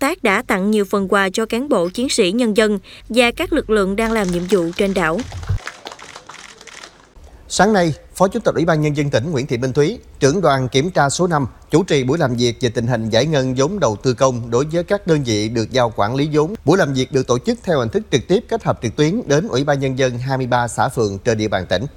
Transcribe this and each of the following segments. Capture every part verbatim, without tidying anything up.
tác đã tặng nhiều phần quà cho cán bộ, chiến sĩ, nhân dân và các lực lượng đang làm nhiệm vụ trên đảo. Sáng nay, Phó Chủ tịch Ủy ban Nhân dân tỉnh Nguyễn Thị Minh Thúy, trưởng đoàn kiểm tra số năm, chủ trì buổi làm việc về tình hình giải ngân vốn đầu tư công đối với các đơn vị được giao quản lý vốn. Buổi làm việc được tổ chức theo hình thức trực tiếp kết hợp trực tuyến đến Ủy ban Nhân dân hai mươi ba xã phường trên địa bàn tỉnh.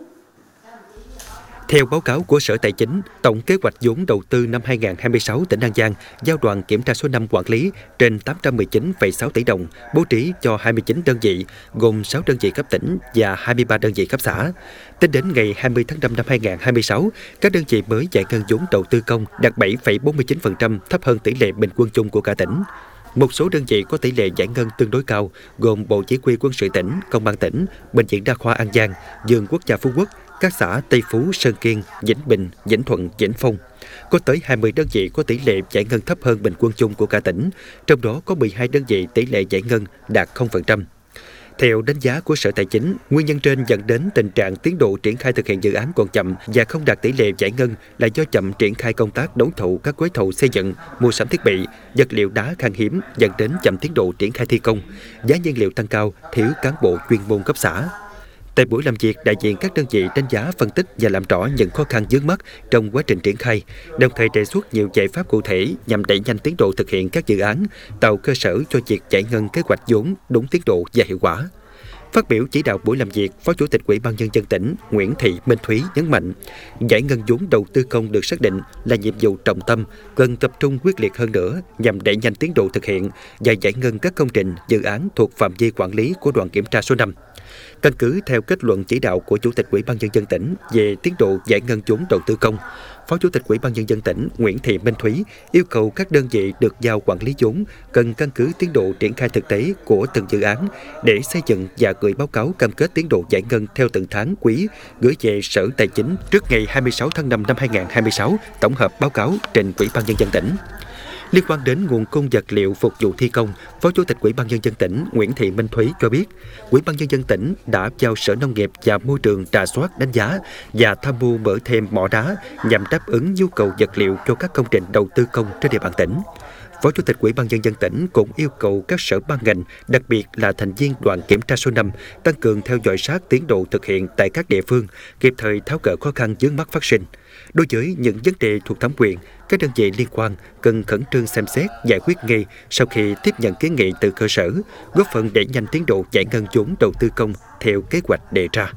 Theo báo cáo của Sở Tài chính, tổng kế hoạch vốn đầu tư năm hai nghìn không trăm hai mươi sáu tỉnh An Giang giao đoàn kiểm tra số năm quản lý trên tám trăm mười chín phẩy sáu tỷ đồng, bố trí cho hai mươi chín đơn vị, gồm sáu đơn vị cấp tỉnh và hai mươi ba đơn vị cấp xã. Tính đến ngày hai mươi tháng năm năm hai nghìn không trăm hai mươi sáu, các đơn vị mới giải ngân vốn đầu tư công đạt bảy phẩy bốn mươi chín phần trăm, thấp hơn tỷ lệ bình quân chung của cả tỉnh. Một số đơn vị có tỷ lệ giải ngân tương đối cao, gồm Bộ Chỉ huy Quân sự tỉnh, Công an tỉnh, Bệnh viện Đa khoa An Giang, Vườn Quốc gia Phú Quốc, các xã Tây Phú, Sơn Kiên, Vĩnh Bình, Vĩnh Thuận, Vĩnh Phong. Có tới hai mươi đơn vị có tỷ lệ giải ngân thấp hơn bình quân chung của cả tỉnh, trong đó có mười hai đơn vị tỷ lệ giải ngân đạt không phần trăm. Theo đánh giá của Sở Tài chính, nguyên nhân trên dẫn đến tình trạng tiến độ triển khai thực hiện dự án còn chậm và không đạt tỷ lệ giải ngân là do chậm triển khai công tác đấu thầu các gói thầu xây dựng, mua sắm thiết bị, vật liệu đá khan hiếm dẫn đến chậm tiến độ triển khai thi công, giá nhiên liệu tăng cao, thiếu cán bộ chuyên môn cấp xã. Tại buổi làm việc, đại diện các đơn vị đánh giá, phân tích và làm rõ những khó khăn vướng mắc trong quá trình triển khai, đồng thời đề xuất nhiều giải pháp cụ thể nhằm đẩy nhanh tiến độ thực hiện các dự án, tạo cơ sở cho việc giải ngân kế hoạch vốn đúng tiến độ và hiệu quả. Phát biểu chỉ đạo buổi làm việc, Phó Chủ tịch Ủy ban Nhân dân tỉnh Nguyễn Thị Minh Thúy nhấn mạnh, giải ngân vốn đầu tư công được xác định là nhiệm vụ trọng tâm, cần tập trung quyết liệt hơn nữa nhằm đẩy nhanh tiến độ thực hiện và giải ngân các công trình, dự án thuộc phạm vi quản lý của đoàn kiểm tra số năm. Căn cứ theo kết luận chỉ đạo của Chủ tịch Ủy ban Nhân dân tỉnh về tiến độ giải ngân vốn đầu tư công, Phó Chủ tịch Ủy ban Nhân dân tỉnh Nguyễn Thị Minh Thúy yêu cầu các đơn vị được giao quản lý vốn cần căn cứ tiến độ triển khai thực tế của từng dự án để xây dựng và gửi báo cáo cam kết tiến độ giải ngân theo từng tháng quý, gửi về Sở Tài chính trước ngày hai mươi sáu tháng năm năm hai nghìn không trăm hai mươi sáu, tổng hợp báo cáo trình Ủy ban Nhân dân tỉnh. Liên quan đến nguồn cung vật liệu phục vụ thi công, Phó Chủ tịch Ủy ban Nhân dân tỉnh Nguyễn Thị Minh Thúy cho biết, Ủy ban Nhân dân tỉnh đã giao Sở Nông nghiệp và Môi trường rà soát, đánh giá và tham mưu mở thêm mỏ đá nhằm đáp ứng nhu cầu vật liệu cho các công trình đầu tư công trên địa bàn tỉnh. Phó Chủ tịch Ủy ban Nhân dân tỉnh cũng yêu cầu các sở ban ngành, đặc biệt là thành viên đoàn kiểm tra số năm, tăng cường theo dõi sát tiến độ thực hiện tại các địa phương, kịp thời tháo gỡ khó khăn vướng mắc phát sinh. Đối với những vấn đề thuộc thẩm quyền, các đơn vị liên quan cần khẩn trương xem xét, giải quyết ngay sau khi tiếp nhận kiến nghị từ cơ sở, góp phần đẩy nhanh tiến độ giải ngân vốn đầu tư công theo kế hoạch đề ra.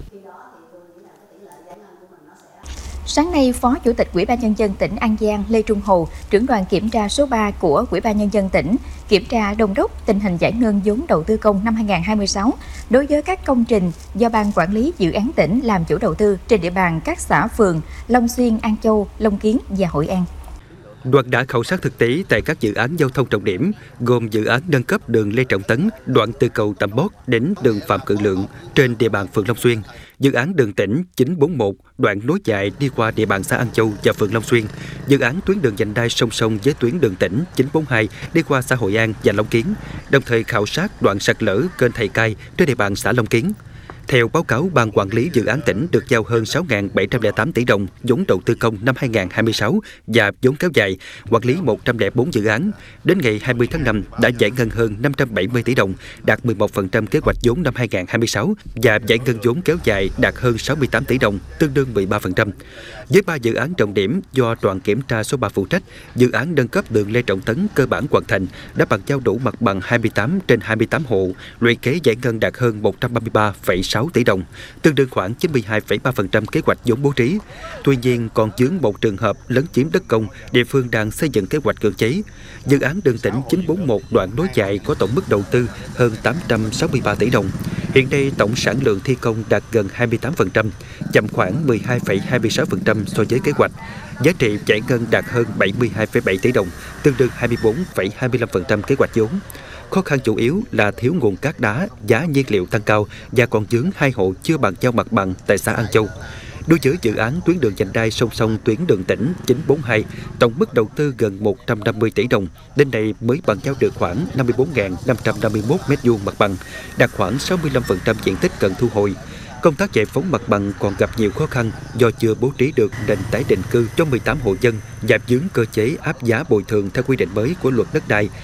Sáng nay, Phó Chủ tịch Ủy ban Nhân dân tỉnh An Giang Lê Trung Hầu, trưởng đoàn kiểm tra số ba của Ủy ban Nhân dân tỉnh, kiểm tra đôn đốc tình hình giải ngân vốn đầu tư công năm hai nghìn không trăm hai mươi sáu đối với các công trình do Ban Quản lý Dự án tỉnh làm chủ đầu tư trên địa bàn các xã phường Long Xuyên, An Châu, Long Kiến và Hội An. Đoàn đã khảo sát thực tế tại các dự án giao thông trọng điểm, gồm dự án nâng cấp đường Lê Trọng Tấn, đoạn từ cầu Tầm Bót đến đường Phạm Cự Lượng trên địa bàn phường Long Xuyên, dự án đường tỉnh chín bốn một, đoạn nối dài đi qua địa bàn xã An Châu và phường Long Xuyên, dự án tuyến đường vành đai song song với tuyến đường tỉnh chín bốn hai đi qua xã Hội An và Long Kiến, đồng thời khảo sát đoạn sạt lở kênh Thầy Cai trên địa bàn xã Long Kiến. Theo báo cáo, Ban Quản lý Dự án tỉnh được giao hơn sáu nghìn bảy trăm lẻ tám tỷ đồng vốn đầu tư công năm hai nghìn không trăm hai mươi sáu và vốn kéo dài, quản lý một trăm lẻ bốn dự án. Đến ngày hai mươi tháng năm đã giải ngân hơn năm trăm bảy mươi tỷ đồng, đạt mười một phần trăm kế hoạch vốn năm hai nghìn không trăm hai mươi sáu và giải ngân vốn kéo dài đạt hơn sáu mươi tám tỷ đồng, tương đương mười ba phần trăm. Với ba dự án trọng điểm do đoàn kiểm tra số ba phụ trách, dự án nâng cấp đường Lê Trọng Tấn cơ bản hoàn thành, đã bàn giao đủ mặt bằng hai mươi tám trên hai mươi tám hộ, lũy kế giải ngân đạt hơn một trăm ba mươi ba phẩy sáu tỷ đồng, tương đương khoảng chín mươi hai phẩy ba phần trăm kế hoạch vốn bố trí. Tuy nhiên, còn vướng một trường hợp lấn chiếm đất công, địa phương đang xây dựng kế hoạch cưỡng chế. Dự án đường tỉnh chín bốn một đoạn nối dài có tổng mức đầu tư hơn tám trăm sáu mươi ba tỷ đồng. Hiện nay, tổng sản lượng thi công đạt gần hai mươi tám phần trăm, chậm khoảng mười hai phẩy hai mươi sáu phần trăm so với kế hoạch. Giá trị giải ngân đạt hơn bảy mươi hai phẩy bảy tỷ đồng, tương đương hai mươi bốn phẩy hai mươi lăm phần trăm kế hoạch vốn. Khó khăn chủ yếu là thiếu nguồn cát đá, giá nhiên liệu tăng cao và còn vướng hai hộ chưa bàn giao mặt bằng tại xã An Châu. Đối với dự án tuyến đường vành đai song song tuyến đường tỉnh chín bốn hai, tổng mức đầu tư gần một trăm năm mươi tỷ đồng, đến nay mới bàn giao được khoảng năm mươi bốn nghìn năm trăm năm mươi mốt mét vuông mặt bằng, đạt khoảng sáu mươi lăm phần trăm diện tích cần thu hồi. Công tác giải phóng mặt bằng còn gặp nhiều khó khăn do chưa bố trí được nền tái định cư cho mười tám hộ dân và vướng cơ chế áp giá bồi thường theo quy định mới của luật đất đai